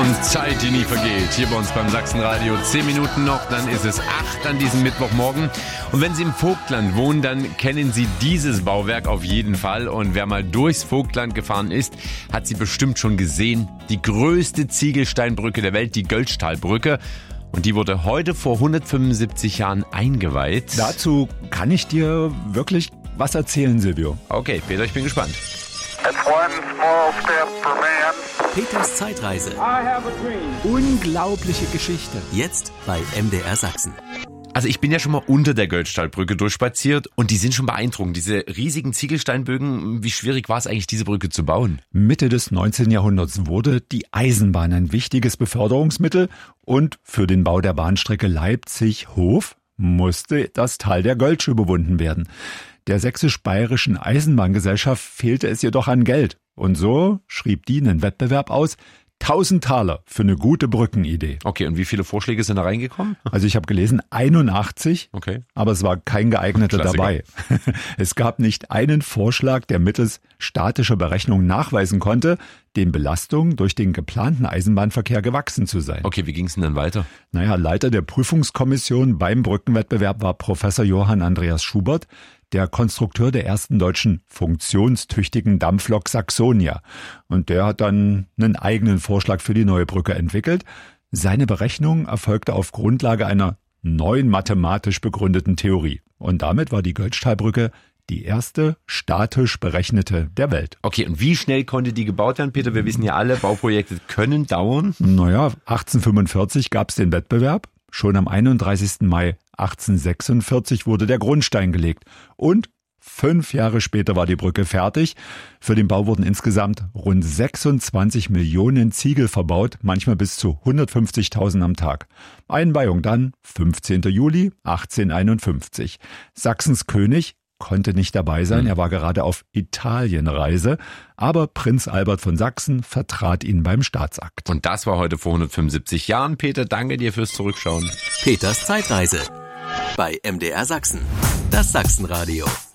und Zeit, die nie vergeht. Hier bei uns beim Sachsenradio. 10 Minuten noch, dann ist es 8 an diesem Mittwochmorgen. Und wenn Sie im Vogtland wohnen, dann kennen Sie dieses Bauwerk auf jeden Fall. Und wer mal durchs Vogtland gefahren ist, hat sie bestimmt schon gesehen. Die größte Ziegelsteinbrücke der Welt, die Göltzschtalbrücke. Und die wurde heute vor 175 Jahren eingeweiht. Dazu kann ich dir wirklich was erzählen, Silvio. Okay, Peter, ich bin gespannt. Peters Zeitreise. Unglaubliche Geschichte. Jetzt bei MDR Sachsen. Also ich bin ja schon mal unter der Göltzschtalbrücke durchspaziert und die sind schon beeindruckend. Diese riesigen Ziegelsteinbögen, wie schwierig war es eigentlich, diese Brücke zu bauen? Mitte des 19. Jahrhunderts wurde die Eisenbahn ein wichtiges Beförderungsmittel und für den Bau der Bahnstrecke Leipzig-Hof musste das Tal der Göltsch überwunden werden. Der sächsisch-bayerischen Eisenbahngesellschaft fehlte es jedoch an Geld. Und so schrieb die einen Wettbewerb aus, 1000 Taler für eine gute Brückenidee. Okay, und wie viele Vorschläge sind da reingekommen? Also ich habe gelesen 81, Okay. aber es war kein geeigneter Klassiker. dabei. Es gab nicht einen Vorschlag, der mittels statischer Berechnung nachweisen konnte, den Belastungen durch den geplanten Eisenbahnverkehr gewachsen zu sein. Okay, wie ging es denn dann weiter? Leiter der Prüfungskommission beim Brückenwettbewerb war Professor Johann Andreas Schubert, der Konstrukteur der ersten deutschen funktionstüchtigen Dampflok Saxonia. Und der hat dann einen eigenen Vorschlag für die neue Brücke entwickelt. Seine Berechnung erfolgte auf Grundlage einer neuen mathematisch begründeten Theorie. Und damit war die Göltzschtalbrücke die erste statisch berechnete der Welt. Okay, und wie schnell konnte die gebaut werden, Peter? Wir wissen ja alle, Bauprojekte können dauern. 1845 gab es den Wettbewerb. Schon am 31. Mai 1846 wurde der Grundstein gelegt. Und 5 Jahre später war die Brücke fertig. Für den Bau wurden insgesamt rund 26 Millionen Ziegel verbaut, manchmal bis zu 150.000 am Tag. Einweihung dann 15. Juli 1851. Sachsens König konnte nicht dabei sein, er war gerade auf Italienreise, aber Prinz Albert von Sachsen vertrat ihn beim Staatsakt. Und das war heute vor 175 Jahren. Peter, danke dir fürs Zurückschauen. Peters Zeitreise bei MDR Sachsen. Das Sachsenradio.